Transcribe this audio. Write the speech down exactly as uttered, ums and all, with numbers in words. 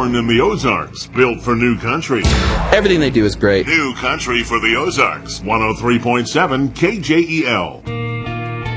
Born in the Ozarks, built for New Country. Everything they do is great. New Country for the Ozarks, one oh three point seven K J E L.